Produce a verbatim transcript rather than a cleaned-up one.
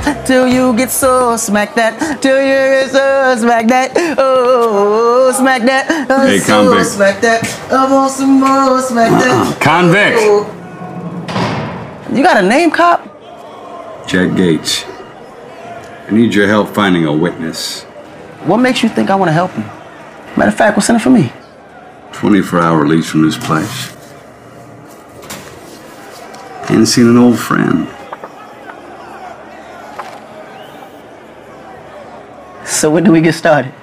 that, till you get so smack that, till you get so smack that, oh, smack that, oh, hey, so convict. smack that, I want some more, smack that. Convict. Oh. You got a name, cop? Jack Gates. I need your help finding a witness. What makes you think I want to help you? Matter of fact, what's in it for me? twenty-four hour lease from this place. Ain't seen an old friend. So when do we get started?